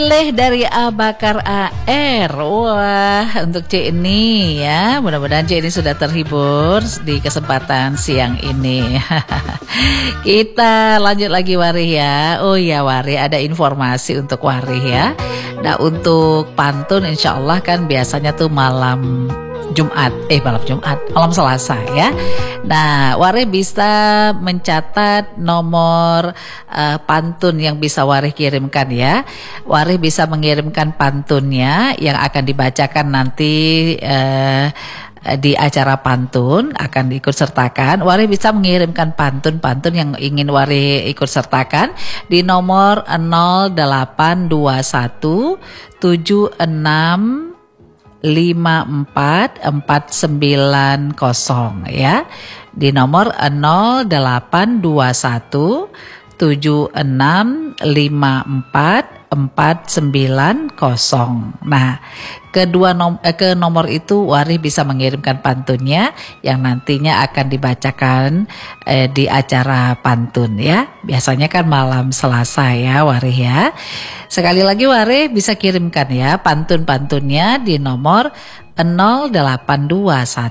Leh dari Abakar AR. Wah, untuk C ini ya, mudah-mudahan C ini sudah terhibur di kesempatan siang ini. Kita lanjut lagi Warih ya. Oh ya Warih, ada informasi untuk Warih ya. Nah untuk pantun insya Allah kan biasanya tuh malam Selasa ya. Nah, Warih bisa mencatat nomor pantun yang bisa Warih kirimkan ya. Warih bisa mengirimkan pantunnya yang akan dibacakan nanti di acara pantun akan diikut sertakan. Warih bisa mengirimkan pantun-pantun yang ingin Warih ikut sertakan di nomor 0821 76 54490 ya, di nomor 0821 76 54490. Nah, ke nomor itu Warih bisa mengirimkan pantunnya yang nantinya akan dibacakan di acara pantun ya. Biasanya kan malam Selasa ya Warih ya. Sekali lagi Warih bisa kirimkan ya pantun-pantunnya di nomor 0821